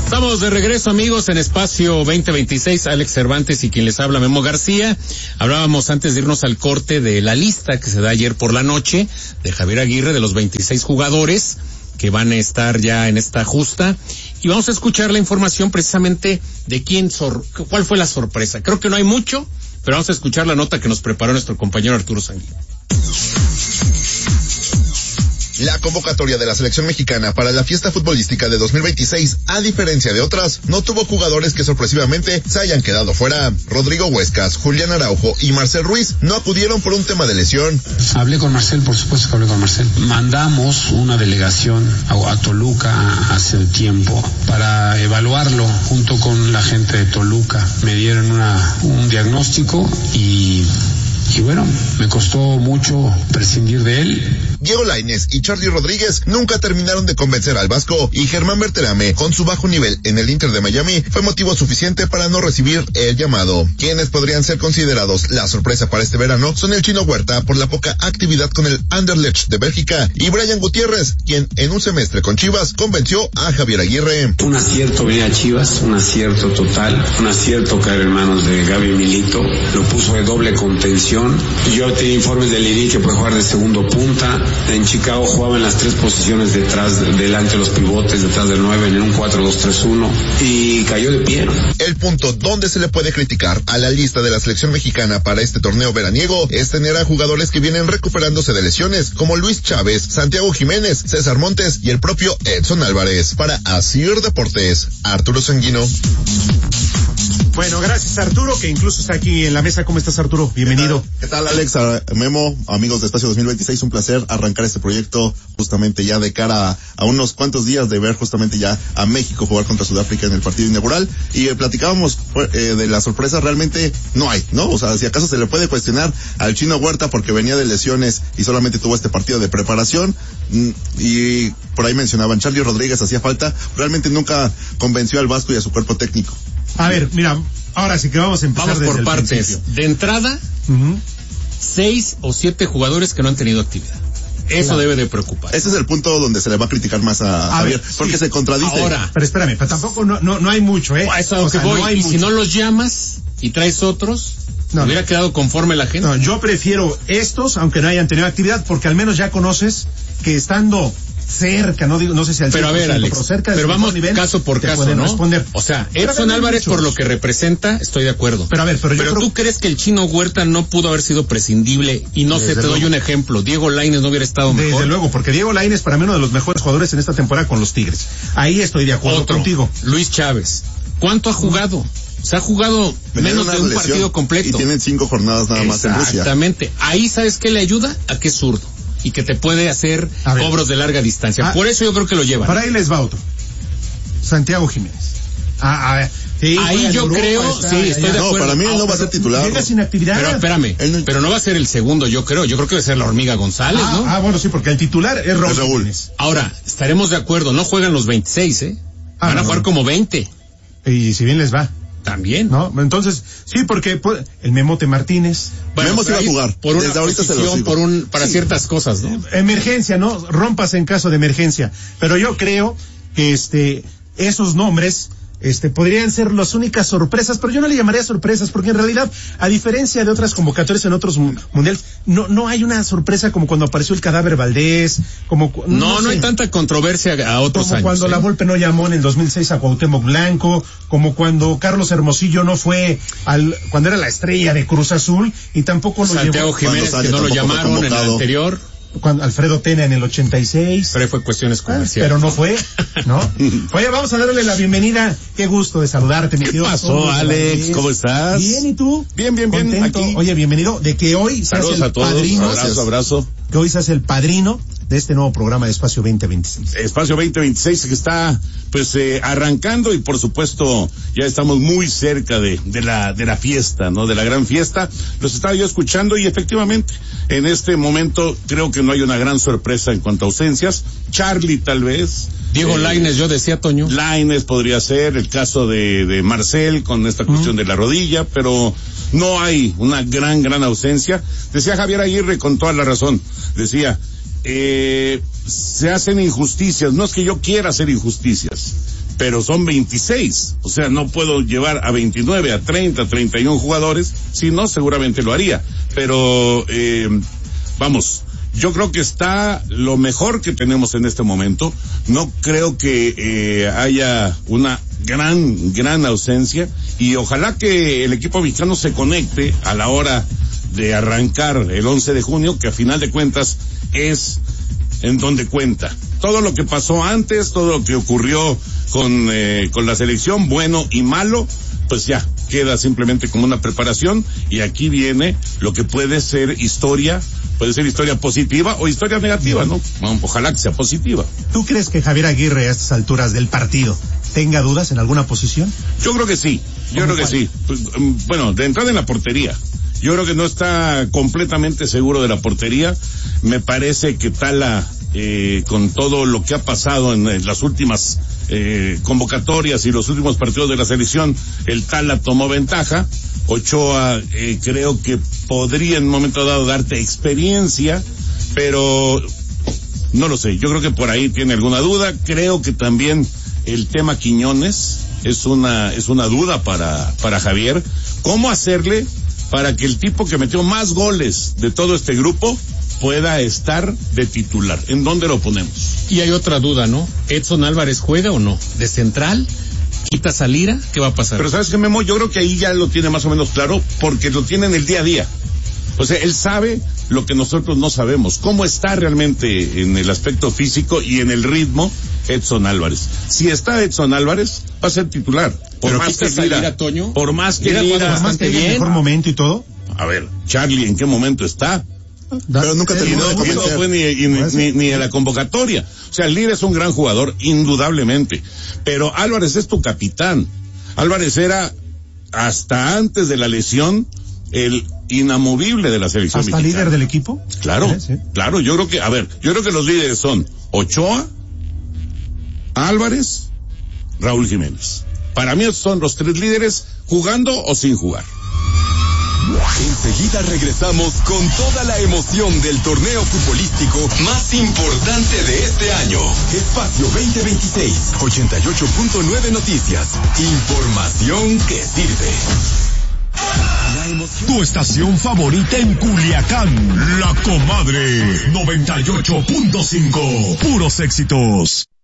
Estamos de regreso, amigos, en Espacio 2026. Alex Cervantes y quien les habla, Memo García. Hablábamos antes de irnos al corte de la lista que se da ayer por la noche de Javier Aguirre, de los 26 jugadores que van a estar ya en esta justa. Y vamos a escuchar la información precisamente de cuál fue la sorpresa. Creo que no hay mucho, pero vamos a escuchar la nota que nos preparó nuestro compañero Arturo Sanguino. La convocatoria de la selección mexicana para la fiesta futbolística de 2026, a diferencia de otras, no tuvo jugadores que sorpresivamente se hayan quedado fuera. Rodrigo Huescas, Julián Araujo y Marcel Ruiz no acudieron por un tema de lesión. Hablé con Marcel, por supuesto que hablé con Marcel. Mandamos una delegación a Toluca hace tiempo para evaluarlo junto con la gente de Toluca. Me dieron un diagnóstico y bueno, me costó mucho prescindir de él. Diego Lainez y Charly Rodríguez nunca terminaron de convencer al Vasco, y Germán Berterame, con su bajo nivel en el Inter de Miami, fue motivo suficiente para no recibir el llamado. Quienes podrían ser considerados la sorpresa para este verano son el Chino Huerta, por la poca actividad con el Anderlecht de Bélgica, y Brian Gutiérrez, quien en un semestre con Chivas convenció a Javier Aguirre. Un acierto venir a Chivas, un acierto total, un acierto caer en manos de Gaby Milito, lo puso de doble contención. Yo tenía informes de Liri que puede jugar de segundo punta. En Chicago jugaba en las tres posiciones delante de los pivotes, detrás del 9, en un 4-2-3-1, y cayó de pie. El punto donde se le puede criticar a la lista de la selección mexicana para este torneo veraniego es tener a jugadores que vienen recuperándose de lesiones, como Luis Chávez, Santiago Jiménez, César Montes y el propio Edson Álvarez. Para Asir Deportes, Arturo Sanguino. Bueno, gracias Arturo, que incluso está aquí en la mesa. ¿Cómo estás, Arturo? Bienvenido. ¿Qué tal, Alex? Memo, amigos de Espacio 2026, un placer arrancar este proyecto justamente ya de cara a unos cuantos días de ver justamente ya a México jugar contra Sudáfrica en el partido inaugural. Y platicábamos de la sorpresa, realmente no hay, ¿no? O sea, si acaso se le puede cuestionar al Chino Huerta porque venía de lesiones y solamente tuvo este partido de preparación, y por ahí mencionaban, Charly Rodríguez hacía falta, realmente nunca convenció al Vasco y a su cuerpo técnico. A ver, mira, ahora sí que vamos a empezar por desde partes. el principio. De entrada, 6 o 7 jugadores que no han tenido actividad. Eso debe de preocupar. Ese es el punto donde se le va a criticar más a Javier, porque se contradice. Ahora, pero espérame, pero tampoco no hay mucho, Eso es lo que voy. No hay mucho. Si no los llamas y traes otros, hubiera quedado conforme la gente. No, yo prefiero estos, aunque no hayan tenido actividad, porque al menos ya conoces que estando cerca, no sé si al 100%, pero a ver, Alex, pero cerca pero vamos nivel, caso por caso, ¿no? Responder. O sea, Edson Álvarez, por lo que representa, estoy de acuerdo. Pero a ver, pero ¿tú crees que el Chino Huerta no pudo haber sido prescindible? Y no sé, te doy un ejemplo, Diego Lainez no hubiera estado mejor. Desde luego, porque Diego Lainez para mí uno de los mejores jugadores en esta temporada con los Tigres. Ahí estoy de acuerdo contigo. Luis Chávez, ¿cuánto ha jugado? Se ha jugado menos de un partido completo. Y tienen 5 jornadas nada más en Rusia. Exactamente. Ahí, ¿sabes qué le ayuda? A que es zurdo y que te puede hacer cobros de larga distancia. Por eso yo creo que lo llevan. Para ahí les va otro. Santiago Jiménez. Sí, ahí yo creo, estoy de acuerdo. Para mí no va a ser titular. Llega sin actividad. Pero espérame, pero no va a ser el segundo, yo creo que va a ser la Hormiga González, ¿no? Bueno, sí, porque el titular es Raúl. Ahora, estaremos de acuerdo, no juegan los 26, van a jugar como 20. Y si bien les va. También. ¿No? Entonces, sí, porque el Memote Martínez. Bueno, Memo se va a jugar. Por una desde ahorita posición, para ciertas cosas, ¿no? Emergencia, ¿no? Rompas en caso de emergencia. Pero yo creo que esos nombres podrían ser las únicas sorpresas, pero yo no le llamaría sorpresas, porque en realidad, a diferencia de otras convocatorias en otros mundiales, no hay una sorpresa como cuando apareció el Cadáver Valdés, no hay tanta controversia a otros como años. Como cuando la Volpe no llamó en el 2006 a Cuauhtémoc Blanco, como cuando Carlos Hermosillo no fue cuando era la estrella de Cruz Azul, y tampoco lo Santiago llevó. Jiménez, que no lo llamaron en el anterior. Cuando Alfredo Tena en el 86. Pero fue cuestiones comerciales. Pero no fue, ¿no? Oye, vamos a darle la bienvenida. Qué gusto de saludarte, mi tío. ¿Qué pasó, Alex? ¿Cómo estás? Bien, ¿y tú? Bien. Contento. Aquí. Oye, bienvenido. De que hoy se hace el padrino. Abrazo. Que hoy se hace el padrino de este nuevo programa de Espacio 2026. Espacio 2026 que está, arrancando, y por supuesto, ya estamos muy cerca de la fiesta, ¿no? De la gran fiesta. Los estaba yo escuchando y efectivamente, en este momento, creo que no hay una gran sorpresa en cuanto a ausencias. Charly, tal vez. Diego Lainez, yo decía, Toño. Lainez podría ser, el caso de Marcel con esta cuestión de la rodilla, pero no hay una gran ausencia. Decía Javier Aguirre con toda la razón. Decía, se hacen injusticias. No es que yo quiera hacer injusticias, pero son 26, o sea, no puedo llevar a 29, a 30, 31 jugadores, si no, seguramente lo haría, pero vamos, yo creo que está lo mejor que tenemos en este momento. No creo que haya una gran ausencia, y ojalá que el equipo mexicano se conecte a la hora de arrancar el 11 de junio, que a final de cuentas es en donde cuenta. Todo lo que pasó antes, todo lo que ocurrió con la selección, bueno y malo, pues ya queda simplemente como una preparación, y aquí viene lo que puede ser historia positiva o historia negativa, ¿no? Ojalá que sea positiva. ¿Tú crees que Javier Aguirre a estas alturas del partido tenga dudas en alguna posición? Yo creo que sí, Pues, bueno, de entrada en la portería. Yo creo que no está completamente seguro de la portería. Me parece que Tala, con todo lo que ha pasado en las últimas convocatorias y los últimos partidos de la selección, el Tala tomó ventaja. Ochoa creo que podría en un momento dado darte experiencia, pero no lo sé. Yo creo que por ahí tiene alguna duda. Creo que también el tema Quiñones es una duda para Javier. ¿Cómo hacerle para que el tipo que metió más goles de todo este grupo pueda estar de titular? ¿En dónde lo ponemos? Y hay otra duda, ¿no? ¿Edson Álvarez juega o no? ¿De central? ¿Quitas a Lira? ¿Qué va a pasar? Pero ¿sabes qué, Memo? Yo creo que ahí ya lo tiene más o menos claro, porque lo tiene en el día a día. O sea, él sabe lo que nosotros no sabemos. ¿Cómo está realmente en el aspecto físico y en el ritmo Edson Álvarez? Si está Edson Álvarez, va a ser titular. Por más que Lira, Toño. Por más que Lira, bastante bien. Mejor momento y todo. A ver, Charlie, ¿en qué momento está? Pero nunca terminó de convencer. No fue ni en la convocatoria. O sea, Lira es un gran jugador, indudablemente. Pero Álvarez es tu capitán. Álvarez era, hasta antes de la lesión, el inamovible de la selección ¿hasta mexicana. líder del equipo? Claro, sí. Claro, yo creo que los líderes son Ochoa, Álvarez, Raúl Jiménez. Para mí son los tres líderes, jugando o sin jugar. Enseguida regresamos con toda la emoción del torneo futbolístico más importante de este año. Espacio 2026, 88.9 Noticias. Información que sirve. Tu estación favorita en Culiacán, La Comadre 98.5. Puros éxitos.